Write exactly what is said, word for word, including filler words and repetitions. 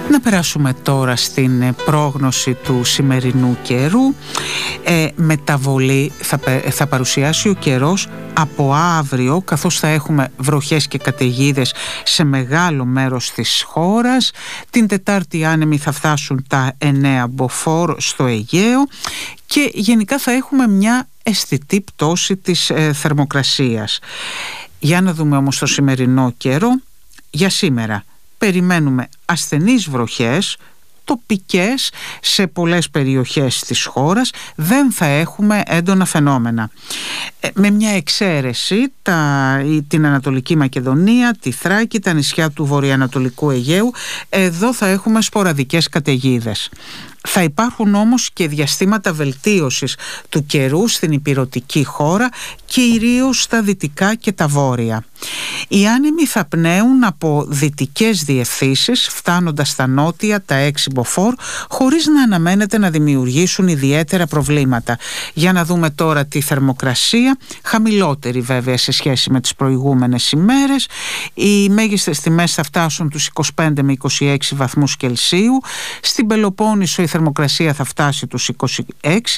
Να περάσουμε τώρα στην πρόγνωση του σημερινού καιρού. Ε, μεταβολή θα, θα παρουσιάσει ο καιρός από αύριο, καθώς θα έχουμε βροχές και καταιγίδες σε μεγάλο μέρος της χώρας. Την Τετάρτη οι άνεμοι θα φτάσουν τα εννέα μποφόρ στο Αιγαίο και γενικά θα έχουμε μια αισθητή πτώση της ε, θερμοκρασίας. Για να δούμε όμως το σημερινό καιρό. Για σήμερα περιμένουμε ασθενείς βροχές, τοπικές σε πολλές περιοχές της χώρας, δεν θα έχουμε έντονα φαινόμενα. Ε, με μια εξαίρεση τα, την Ανατολική Μακεδονία, τη Θράκη, τα νησιά του βορειοανατολικού Αιγαίου, εδώ θα έχουμε σποραδικές καταιγίδες. Θα υπάρχουν όμως και διαστήματα βελτίωσης του καιρού στην ηπειρωτική χώρα, κυρίως στα δυτικά και τα βόρεια. Οι άνεμοι θα πνέουν από δυτικές διευθύνσεις, φτάνοντας στα νότια τα έξι μποφόρ, χωρίς να αναμένεται να δημιουργήσουν ιδιαίτερα προβλήματα. Για να δούμε τώρα τη θερμοκρασία, χαμηλότερη βέβαια σε σχέση με τις προηγούμενες ημέρες. Οι μέγιστες τιμές θα φτάσουν τους είκοσι πέντε με είκοσι έξι βαθμούς Κελσίου. Στην Πελοπόννησο η θερμοκρασία θα φτάσει τους είκοσι έξι.